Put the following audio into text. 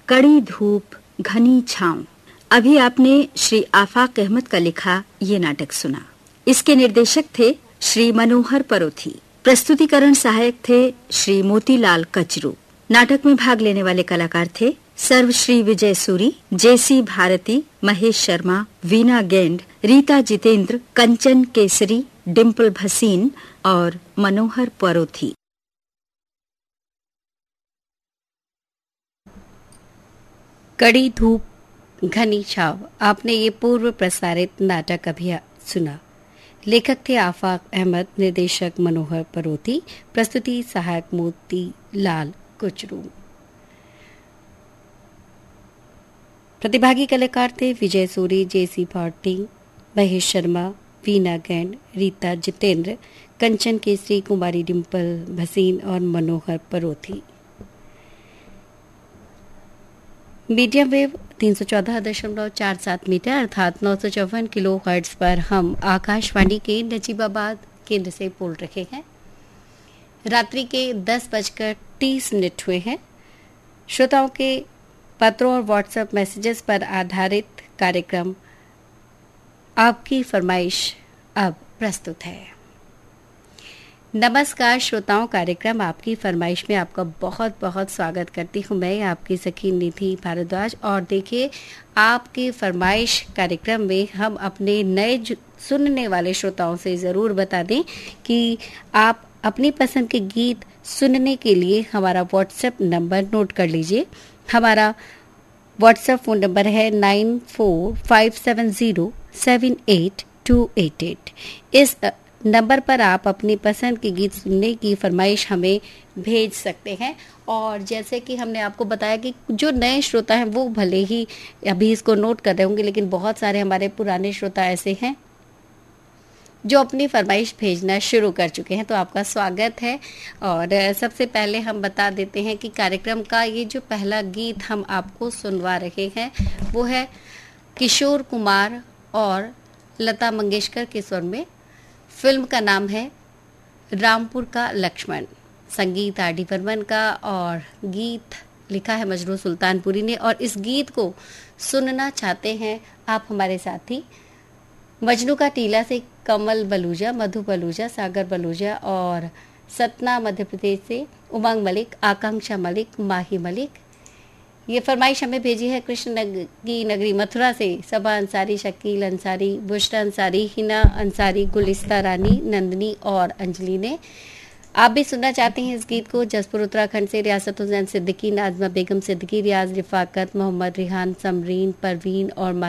कड़ी धूप घनी छांव। अभी आपने श्री आफाक अहमद का लिखा ये नाटक सुना। इसके निर्देशक थे श्री मनोहर परोथी। प्रस्तुतिकरण सहायक थे श्री मोतीलाल कचरू। नाटक में भाग लेने वाले कलाकार थे सर्वश्री विजय सूरी, जेसी भारती, महेश शर्मा, वीना गेंड, रीता जितेंद्र, कंचन केसरी, डिम्पल भसीन और मनोहर परोथी। कड़ी धूप घनी छाव, आपने ये पूर्व प्रसारित नाटक अभी सुना। लेखक थे आफाक अहमद, निर्देशक मनोहर परोथी, प्रस्तुति सहायक मोती लाल कुचरू। प्रतिभागी कलाकार थे विजय सूरी, जेसी भारती, महेश शर्मा, वीना गैंड, रीता जितेंद्र, कंचन केसरी, कुमारी डिम्पल भसीन और मनोहर परोथी। मीडियम वेव 314.47 मीटर अर्थात 954 किलो हर्ट्ज पर हम आकाशवाणी के नजीबाबाद केंद्र से बोल रहे हैं। रात्रि के 10:30 हुए हैं। श्रोताओं के पत्रों और व्हाट्सएप मैसेजेस पर आधारित कार्यक्रम आपकी फरमाइश अब प्रस्तुत है। नमस्कार श्रोताओं, कार्यक्रम आपकी फरमाइश में आपका बहुत बहुत स्वागत करती हूँ। मैं आपकी सखी निधि भारद्वाज। और देखिए, आपकी फरमाइश कार्यक्रम में हम अपने नए सुनने वाले श्रोताओं से ज़रूर बता दें कि आप अपनी पसंद के गीत सुनने के लिए हमारा व्हाट्सएप नंबर नोट कर लीजिए। हमारा व्हाट्सएप फ़ोन नंबर है 9457078288। इस नंबर पर आप अपनी पसंद के गीत सुनने की फरमाइश हमें भेज सकते हैं। और जैसे कि हमने आपको बताया कि जो नए श्रोता हैं वो भले ही अभी इसको नोट कर रहे होंगे, लेकिन बहुत सारे हमारे पुराने श्रोता ऐसे हैं जो अपनी फरमाइश भेजना शुरू कर चुके हैं। तो आपका स्वागत है। और सबसे पहले हम बता देते हैं कि कार्यक्रम का ये जो पहला गीत हम आपको सुनवा रहे हैं वो है किशोर कुमार और लता मंगेशकर के स्वर में। फिल्म का नाम है रामपुर का लक्ष्मण, संगीत आर डी बर्मन का और गीत लिखा है मजरू सुल्तानपुरी ने। और इस गीत को सुनना चाहते हैं आप हमारे साथी मजनू का टीला से कमल बलूजा, मधु बलूजा, सागर बलूजा और सतना मध्य प्रदेश से उमंग मलिक, आकांक्षा मलिक, माही मलिक। ये फरमाइश हमें भेजी है कृष्ण की नगरी मथुरा से सबा अंसारी, शकील अंसारी, बुशरा अंसारी, हिना अंसारी, गुलिस्ता रानी, नंदनी और अंजलि ने। आप भी सुनना चाहते हैं इस गीत को जसपुर उत्तराखंड से रियासत हुसैन सिद्दीकी, नाजमा बेगम सिद्दीकी, रियाज रिफाकत, मोहम्मद रिहान, समरीन, परवीन और